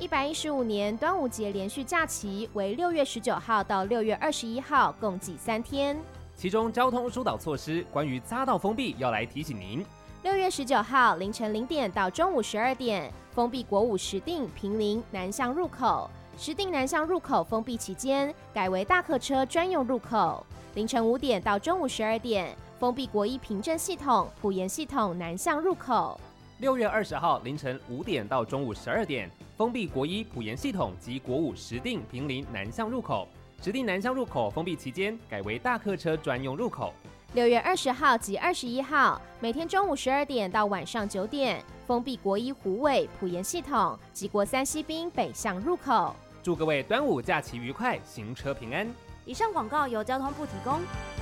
115年端午节连续假期为6月19号到6月21号，共计3天。 其中交通疏导措施关于匝道封闭要来提醒您。 6月19号凌晨0点到中午12点，封闭国五石碇、坪林南向入口。石碇南向入口封闭期间，改为大客车专用入口。凌晨5点到中午12点，封闭国一平镇系统、埔盐系统南向入口。 6月20号凌晨5点到中午12点，封闭国一埔盐系统及国五石碇、坪林南向入口。石碇南向入口封闭期间，改为大客车专用入口。 6月20号及21号，每天中午12点到晚上9点，封闭国一虎尾、埔盐系统及国三西滨北向入口。 祝各位端午假期愉快，行车平安。 以上广告由交通部提供。